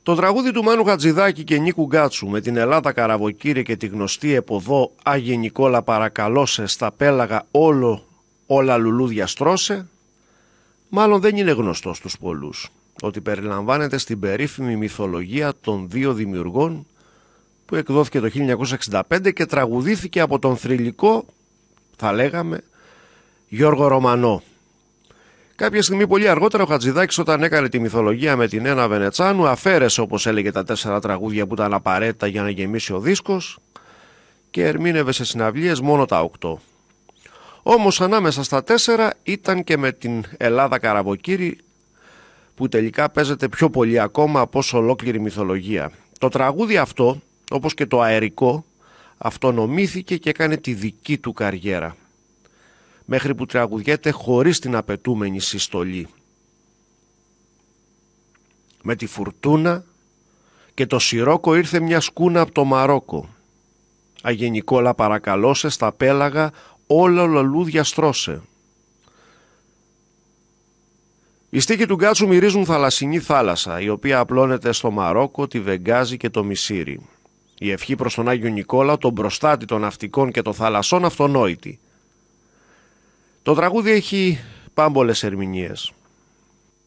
Το τραγούδι του Μάνου Χατζηδάκη και Νίκου Γκάτσου με την Ελλάδα Καραβοκύρε και τη γνωστή εποδό «Άγιε Νικόλα παρακαλώσε, στα πέλαγα όλα λουλούδια στρώσε», μάλλον δεν είναι γνωστό στους πολλούς, ότι περιλαμβάνεται στην περίφημη μυθολογία των δύο δημιουργών που εκδόθηκε το 1965 και τραγουδήθηκε από τον θρυλικό, θα λέγαμε, Γιώργο Ρωμανό. Κάποια στιγμή πολύ αργότερα ο Χατζηδάκης, όταν έκανε τη μυθολογία με την Ένα Βενετσάνου, αφαίρεσε, όπως έλεγε, τα 4 τραγούδια που ήταν απαραίτητα για να γεμίσει ο δίσκος και ερμήνευε σε συναυλίες μόνο τα 8. Όμως ανάμεσα στα 4 ήταν και με την Ελλάδα Καραβοκύρη, που τελικά παίζεται πιο πολύ ακόμα από όσο ολόκληρη μυθολογία. Το τραγούδι αυτό, όπως και το αερικό, αυτονομήθηκε και έκανε τη δική του καριέρα, μέχρι που τραγουδιέται χωρίς την απαιτούμενη συστολή. Με τη φουρτούνα και το σιρόκο ήρθε μια σκούνα από το Μαρόκο. «Άγιε Νικόλα παρακαλώσε, στα πέλαγα όλα λουλούδια στρώσε». Οι στίχοι του Γκάτσου μυρίζουν θαλασσινή θάλασσα, η οποία απλώνεται στο Μαρόκο, τη Βεγγάζη και το Μισήρι. Η ευχή προς τον Άγιο Νικόλα, τον προστάτη των ναυτικών και των θαλασσών, αυτονόητη. Το τραγούδι έχει πάμπολες ερμηνείες.